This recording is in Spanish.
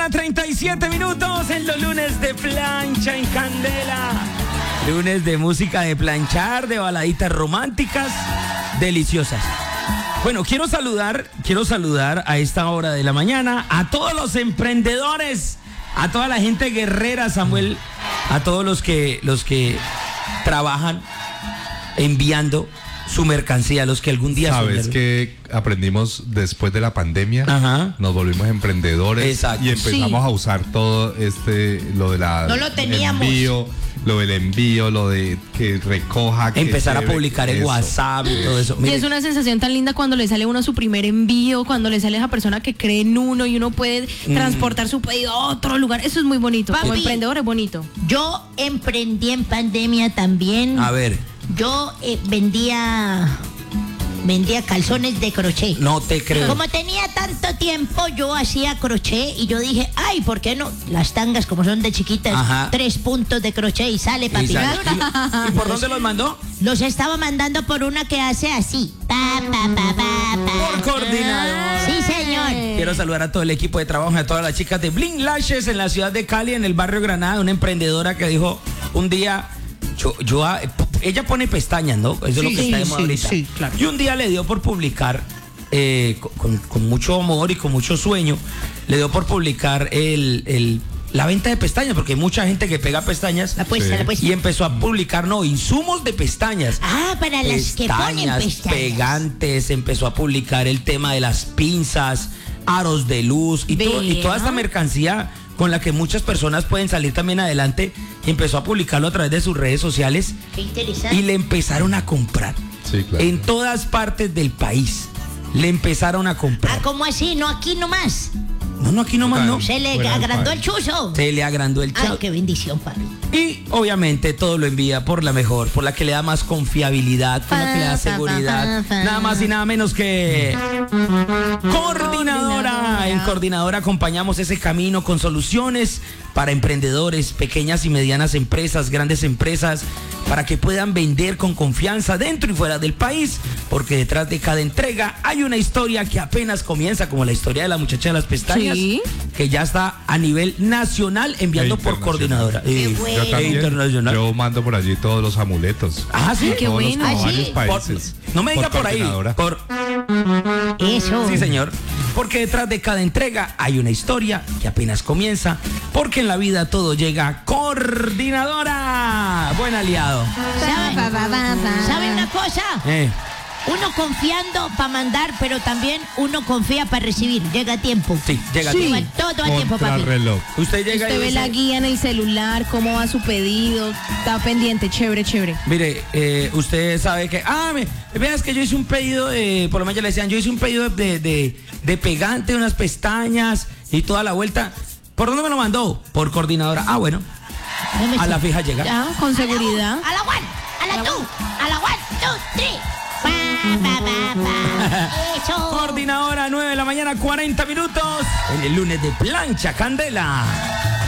mañana, 37 minutos en los lunes de plancha en Candela. Lunes de música de planchar, de baladitas románticas, deliciosas. Bueno, quiero saludar a esta hora de la mañana a todos los emprendedores, a toda la gente guerrera, Samuel, a todos los que trabajan enviando su mercancía, los que algún día... ¿Sabes qué aprendimos después de la pandemia? Ajá. Nos volvimos emprendedores. Exacto. Y empezamos a usar todo lo de la... No lo teníamos. Lo del envío, lo de que recoja... Empezar a publicar en WhatsApp y todo eso. Y es una sensación tan linda cuando le sale a uno su primer envío, cuando le sale a esa persona que cree en uno y uno puede transportar su pedido a otro lugar. Eso es muy bonito. Papi, Como emprendedor es bonito. Yo emprendí en pandemia también. A ver. Yo vendía calzones de crochet. No te creo. Como tenía tanto tiempo, yo hacía crochet y yo dije, ay, ¿por qué no? Las tangas, como son de chiquitas, Ajá. 3 puntos de crochet y sale, papi. ¿Y por dónde los mandó? Los estaba mandando por una que hace así. Por coordinador. Sí, señor. Quiero saludar a todo el equipo de trabajo, a todas las chicas de Bling Lashes en la ciudad de Cali, en el barrio Granada, una emprendedora que dijo un día, ella pone pestañas, ¿no? Eso es lo que está de moda ahorita. Sí, claro. Y un día le dio por publicar, con mucho amor y con mucho sueño, le dio por publicar la venta de pestañas, porque hay mucha gente que pega pestañas. La puesta. Y empezó a publicar, insumos de pestañas. Ah, para las que ponen pestañas. Pegantes, empezó a publicar el tema de las pinzas, aros de luz y toda esta mercancía con la que muchas personas pueden salir también adelante, y empezó a publicarlo a través de sus redes sociales. Qué interesante. Y le empezaron a comprar. Sí, claro. En todas partes del país le empezaron a comprar. Ah, ¿cómo así? No, aquí nomás. No, aquí nomás no. Se le Fuera del agrandó el país. chuzo. Se le agrandó el Ay, chavo. qué bendición, papi. Y obviamente todo lo envía por la mejor, por la que le da más confiabilidad, por la que le da seguridad. Nada más y nada menos que Coordinadora. En Coordinadora acompañamos ese camino con soluciones para emprendedores, pequeñas y medianas empresas, grandes empresas, para que puedan vender con confianza dentro y fuera del país, porque detrás de cada entrega hay una historia que apenas comienza, como la historia de la muchacha de las pestañas, Sí. que ya está a nivel nacional enviando por Coordinadora. Qué bueno. Yo también. Internacional. Yo mando por allí todos los amuletos. Ah, sí. Qué Todos bueno. los ¿Ah, varios sí? países. No me diga por ahí. Coordinadora. Eso. Sí, señor. Porque detrás de cada entrega hay una historia que apenas comienza. Porque en la vida todo llega Coordinadora. Buen aliado. ¿Sabe una cosa? Uno confiando para mandar, pero también uno confía para recibir. Llega a tiempo. Sí, llega Sí. tiempo. Todo a tiempo, papi. Contrarreloj. Usted llega Usted y ve dice, la guía en el celular, cómo va su pedido, está pendiente, chévere. mire, usted sabe que, veas que yo hice un pedido por lo menos ya le decían, yo hice un pedido de pegante, unas pestañas y toda la vuelta. ¿Por dónde me lo mandó? Por Coordinadora. Ah, bueno, a la fija llega. Ya, con seguridad. A la one, a la two, a la 1, 2, 3. Eso. Coordinadora, 9 de la mañana, 40 minutos. En el lunes de plancha, Candela.